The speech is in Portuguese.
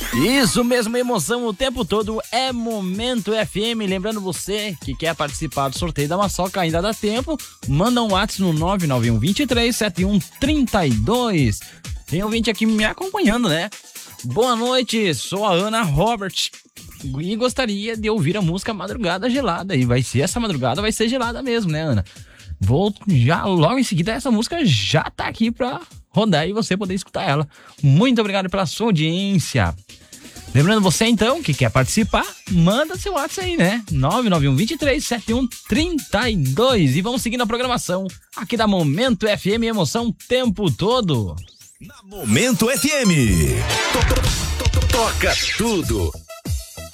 Isso mesmo, emoção o tempo todo é Momento FM. Lembrando você que quer participar do sorteio da Maçoca, ainda dá tempo. Manda um WhatsApp no 991 23 7132. Tem ouvinte aqui me acompanhando, né? Boa noite, sou a Ana Robert e gostaria de ouvir a música Madrugada Gelada. E vai ser essa madrugada, vai ser gelada mesmo, né, Ana? Vou já, logo em seguida, essa música já tá aqui pra rodar e você poder escutar ela. Muito obrigado pela sua audiência. Lembrando você, então, que quer participar, manda seu WhatsApp aí, né? 991 23 7132. E vamos seguindo a programação aqui da Momento FM, emoção o tempo todo. Na Momento FM. Toca tudo.